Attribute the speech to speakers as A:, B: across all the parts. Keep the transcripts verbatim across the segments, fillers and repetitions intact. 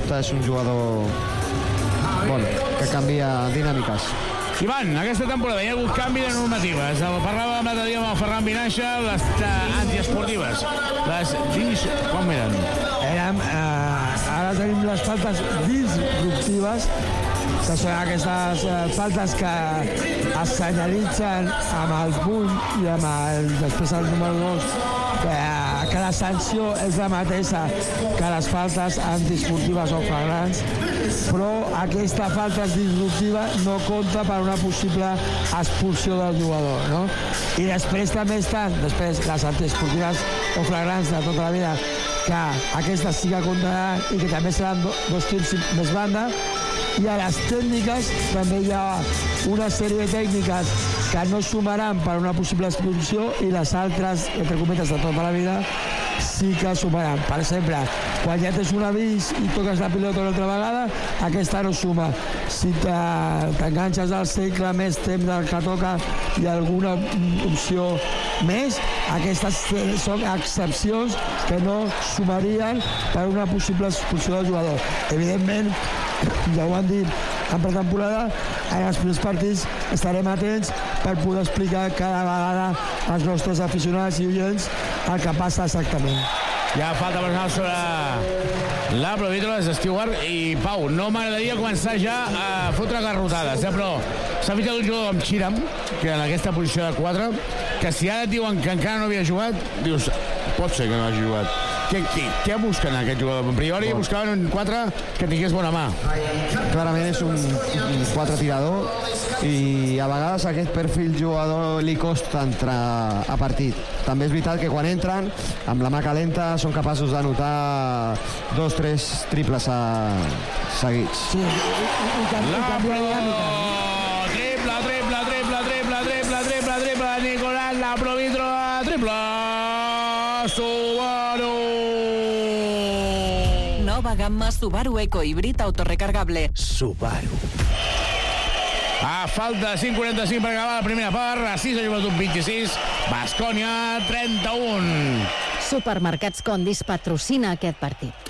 A: dubte és un jugador bueno, que canvia dinàmiques.
B: Ivan, aquesta temporada hi ha hagut canvi de normatives. El parlàvem l'altre dia amb el Ferran Vinaixa, les antiesportives. Les dins... Com eren?
C: Érem, eh, ara tenim les faltes disruptives, que són aquestes eh, faltes que es senyalitzen amb el puny i amb el, després el número dos, que, que la sanció és la mateixa que les faltes antiesportives o flagrants, però aquesta falta disruptiva no compta per una possible expulsió del jugador, no? I després també estan, després les antiesportives o flagrants de tota la vida, que aquestes sí que comptaran i que també seran do, dos tirs més banda, i a les tècniques també hi ha una sèrie de tècniques que no sumaran per una possible expulsió i les altres, entre cometes, de tota la vida sí que sumaran. Per exemple, quan ja tens un avís i toques la pilota una altra vegada, aquesta no suma. Si t'enganxes al segle més temps del que toca i alguna opció més, aquestes són excepcions que no sumarien per una possible expulsió del jugador. Evidentment, ja ho han dit en pretemporada, en els primers partits estarem atents per poder explicar cada vegada als nostres aficionats i oients el que passa exactament.
B: Ja falta personal sobre la provítola de Stewart i Pau, no m'agradaria començar ja a fotre garrotades, eh? Però s'ha fitxat un jugador amb Xiram, que en aquesta posició de quatre, que si ara et diuen que encara no havia jugat, dius, pot ser que no hagi jugat. Què, què, què busquen aquest jugador? A priori bon. Buscaven un quatre que tingués bona mà.
A: Clarament és un, un quatre tirador i a vegades aquest perfil jugador li costa entrar a partit. També és veritat que quan entren, amb la mà calenta, són capaços d'anotar dos, tres triples a... seguits.
C: Sí, i, i, i,
B: la
C: canvia dinàmica.
B: Triple, triple, triple, triple, triple, triple, triple, Nicolás, la provítola, triple, Subaru.
D: Nova gamma Subaru Eco híbrid autorecargable.
B: Subaru. A falta de cinc quaranta-cinc per acabar la primera part, a sis a Joventut vint-i-sis, Baskonia trenta-un.
E: Supermercats Condis patrocina aquest partit.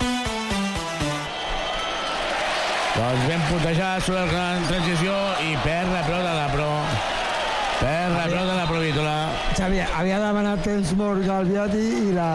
B: Doncs ben puntejat sobre la transició i perd la pilota de la Pro. Perd la pilota de la Provítola.
C: Xavi, havia demanat temps mort Galviati i la...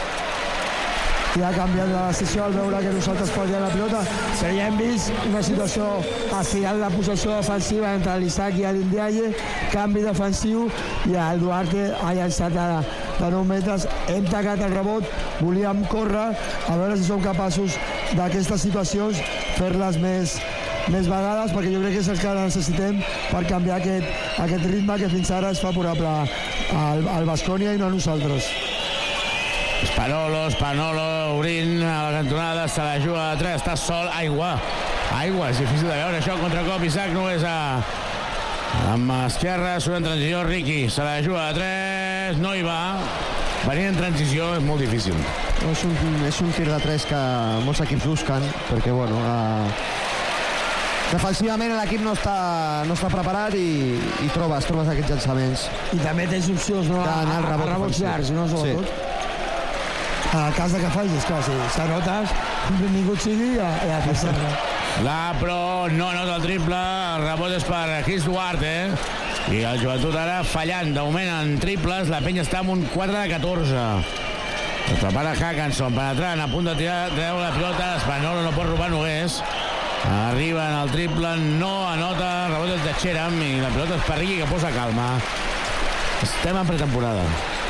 C: i ha canviat la decisió al veure que nosaltres perdíem la pilota, però ja hem vist una situació al final de la possessió defensiva entre l'Isaac i l'Indiaye, canvi defensiu i el Duarte ha llançat ara de nou metres, hem tacat el rebot, volíem córrer, a veure si som capaços d'aquestes situacions fer-les més, més vegades, perquè jo crec que és el que necessitem per canviar aquest, aquest ritme que fins ara és favorable al, al Baskonia i no a nosaltres.
B: Spanolo, Spanolo, obrint a la cantonada, se la juga a tres, està sol, aigua, aigua, és difícil de veure això, contracop, Isaac no és a... amb esquerra, surt en transició, Ricky, se la juga a tres, no hi va, venir en transició és molt difícil.
A: És un, és un tir de tres que molts equips busquen, perquè, bueno, eh, defensivament l'equip no està, no està preparat i, i trobes, trobes aquests llançaments.
C: I també tens opcions, no? A, a, a rebots llargs, no? Sobretot. Sí. En el cas de que fallis, clar, si s'anotes, benvingut sigui a, a la
B: La Pro no anota el triple, el rebot és per Chris Duarte, eh? I el Joventut ara fallant, d'augment en triples, la penya està amb un quatre de catorze. El prepara Hackanson, penetrant, a punt de tirar, treu la pilota, Spanolo no pot robar Nogués. Arriba en el triple, no anota, el rebot és de Xeram i la pilota és per Ricky que posa calma. Estem en pretemporada.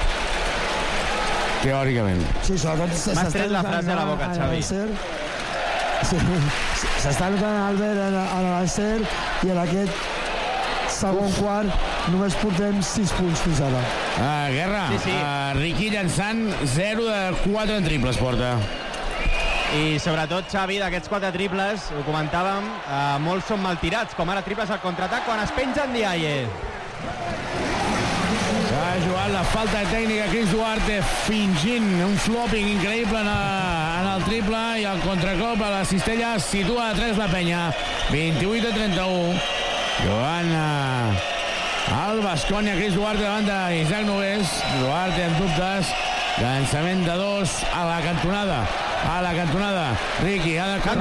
B: Teòricament.
C: Sí, sobretot...
F: M'has tret la frase de la boca, Xavi.
C: Sí, s'està notant Albert en, en l'Alcer i en aquest segon quart només portem sis punts fins ara.
B: Ah, Guerra, sí, sí. Uh, Ricky llançant zero de quatre en triples porta.
F: I sobretot, Xavi, d'aquests quatre triples, ho comentàvem, uh, molts són mal tirats, com ara triples al contraatac quan es penja en Ndiaye.
B: Ha jugat la falta de tècnica Chris Duarte fingint un flopping increïble en, a, en el triple i el contracop a la cistella situa a tres la penya, vint-i-vuit a trenta-u. Jugant al Baskonia, Chris Duarte davant d'Isaac Nogués. Duarte amb dubtes, llançament de dos a la cantonada, a la cantonada Ricky ha de